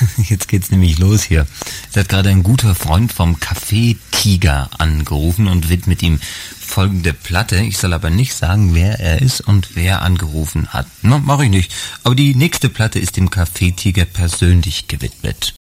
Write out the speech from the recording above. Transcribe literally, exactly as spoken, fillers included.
Jetzt geht's nämlich los hier. Es hat gerade ein guter Freund vom Café Tiger angerufen und widmet ihm folgende Platte. Ich soll aber nicht sagen, wer er ist und wer angerufen hat. Na, mach ich nicht. Aber die nächste Platte ist dem Café Tiger persönlich gewidmet.